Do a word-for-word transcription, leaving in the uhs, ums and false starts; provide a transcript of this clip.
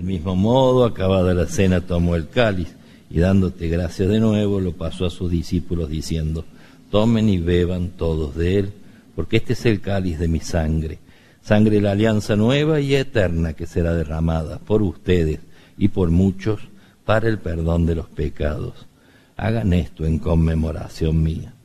mismo modo, acabada la cena, tomó el cáliz y dándote gracias de nuevo, lo pasó a sus discípulos diciendo: tomen y beban todos de él, porque este es el cáliz de mi sangre, sangre de la alianza nueva y eterna que será derramada por ustedes y por muchos para el perdón de los pecados. Hagan esto en conmemoración mía.